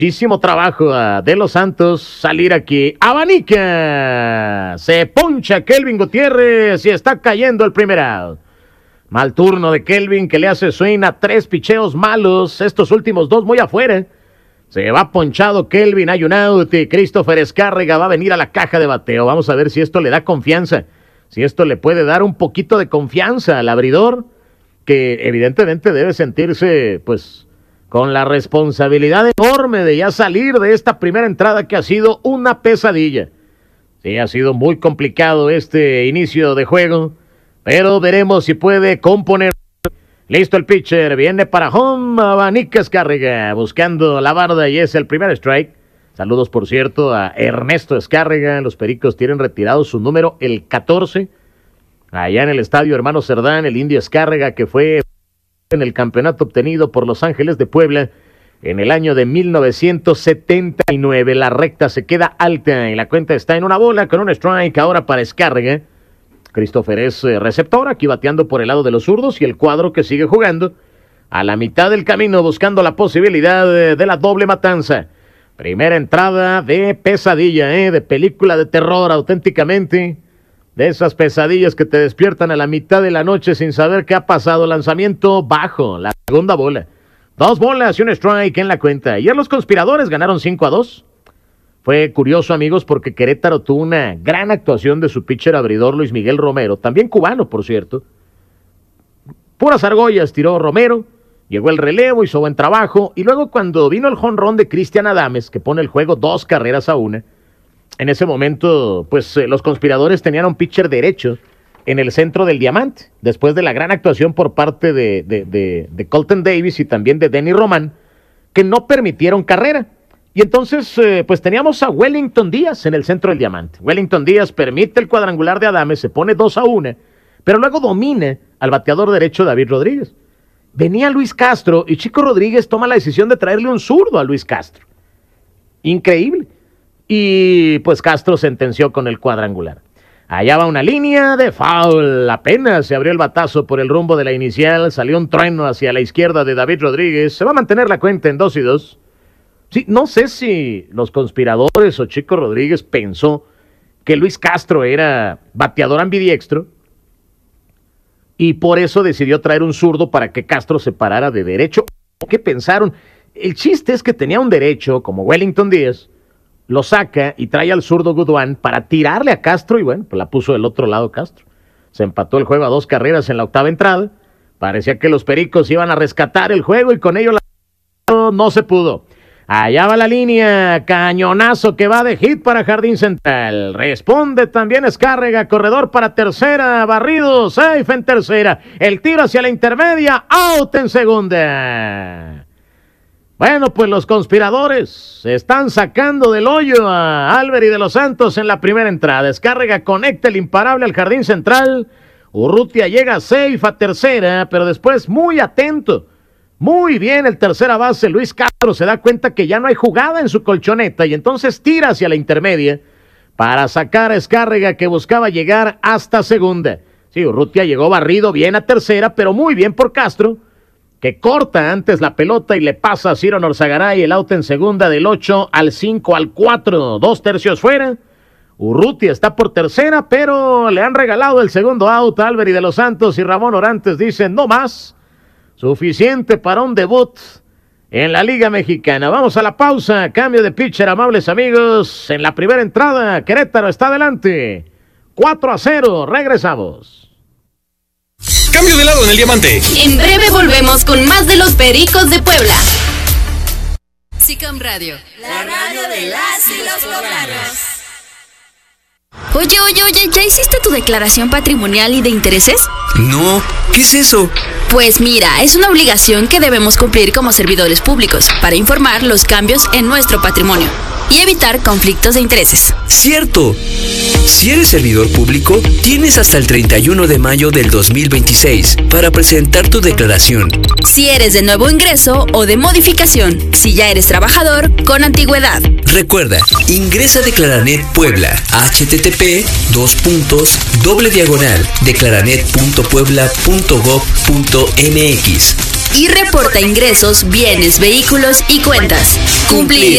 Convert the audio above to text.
Muchísimo trabajo de los Santos salir aquí. Abanica. Se poncha Kelvin Gutiérrez y está cayendo el primer out. Mal turno de Kelvin que le hace swing a 3 picheos malos. Estos últimos 2 muy afuera. Se va ponchado Kelvin, hay un out y Christopher Escárrega va a venir a la caja de bateo. Vamos a ver si esto le da confianza. Si esto le puede dar un poquito de confianza al abridor, que evidentemente debe sentirse, pues, con la responsabilidad enorme de ya salir de esta primera entrada que ha sido una pesadilla. Sí, ha sido muy complicado este inicio de juego, pero veremos si puede componer. Listo el pitcher, viene para home, Abanica Escárrega, buscando la barda y es el primer strike. Saludos, por cierto, a Ernesto Escárrega. Los Pericos tienen retirado su número, el 14. Allá en el estadio Hermano Cerdán, el Indio Escárrega, que fue en el campeonato obtenido por Los Ángeles de Puebla en el año de 1979. La recta se queda alta y la cuenta está en 1 con un strike ahora para Escárrega. Christopher es receptor, aquí bateando por el lado de los zurdos y el cuadro que sigue jugando a la mitad del camino buscando la posibilidad de la doble matanza. Primera entrada de pesadilla, de película de terror auténticamente. De esas pesadillas que te despiertan a la mitad de la noche sin saber qué ha pasado. Lanzamiento bajo, la segunda bola. 2 bolas y un strike en la cuenta. Ayer los conspiradores ganaron 5-2. Fue curioso, amigos, porque Querétaro tuvo una gran actuación de su pitcher abridor Luis Miguel Romero, también cubano, por cierto. Puras argollas tiró Romero, llegó el relevo, hizo buen trabajo, y luego cuando vino el jonrón de Cristian Adames, que pone el juego 2-1, en ese momento, pues los conspiradores tenían un pitcher derecho en el centro del diamante, después de la gran actuación por parte de Colton Davis y también de Denny Román, que no permitieron carrera. Y entonces, pues teníamos a Wellington Díaz en el centro del diamante. Wellington Díaz permite el cuadrangular de Adames, se pone 2-1, pero luego domina al bateador derecho David Rodríguez. Venía Luis Castro y Chico Rodríguez toma la decisión de traerle un zurdo a Luis Castro. Increíble. Y pues Castro sentenció con el cuadrangular. Allá va una línea de foul. Apenas se abrió el batazo por el rumbo de la inicial. Salió un trueno hacia la izquierda de David Rodríguez. Se va a mantener la cuenta en 2-2. Sí, no sé si los conspiradores o Chico Rodríguez pensó que Luis Castro era bateador ambidiestro y por eso decidió traer un zurdo para que Castro se parara de derecho. ¿Qué pensaron? El chiste es que tenía un derecho como Wellington Díaz, lo saca y trae al zurdo Goodwin para tirarle a Castro y bueno, pues la puso del otro lado Castro. Se empató el juego a 2 carreras en la 8ª entrada. Parecía que los Pericos iban a rescatar el juego y con ello no se pudo. Allá va la línea, cañonazo que va de hit para Jardín Central. Responde también Escárrega, corredor para tercera, barrido, safe en tercera. El tiro hacia la intermedia, out en segunda. Bueno, pues los conspiradores están sacando del hoyo a Albert y de los Santos en la primera entrada. Escárrega conecta el imparable al Jardín Central. Urrutia llega safe a tercera, pero después muy atento. Muy bien el tercera base, Luis Castro se da cuenta que ya no hay jugada en su colchoneta y entonces tira hacia la intermedia para sacar a Escárrega que buscaba llegar hasta segunda. Sí, Urrutia llegó barrido bien a tercera, pero muy bien por Castro, que corta antes la pelota y le pasa a Ciro Norzagaray el out en segunda del 8 al 5 al 4, 2 tercios fuera. Urrutia está por tercera, pero le han regalado el segundo out a Albert y de los Santos y Ramón Orantes dicen no más. Suficiente para un debut en la Liga Mexicana. Vamos a la pausa, cambio de pitcher, amables amigos. En la primera entrada, Querétaro está adelante. 4-0, regresamos. Cambio de lado en el diamante. En breve volvemos con más de los Pericos de Puebla. SICAM Radio. La radio de las y los poblanos. Oye, ¿ya hiciste tu declaración patrimonial y de intereses? No, ¿qué es eso? Pues mira, es una obligación que debemos cumplir como servidores públicos para informar los cambios en nuestro patrimonio y evitar conflictos de intereses. ¡Cierto! Si eres servidor público, tienes hasta el 31 de mayo del 2026 para presentar tu declaración. Si eres de nuevo ingreso o de modificación, si ya eres trabajador con antigüedad. Recuerda, ingresa a Declaranet Puebla, http://declaranet.puebla.gov.mx y reporta ingresos, bienes, vehículos y cuentas. Cumplir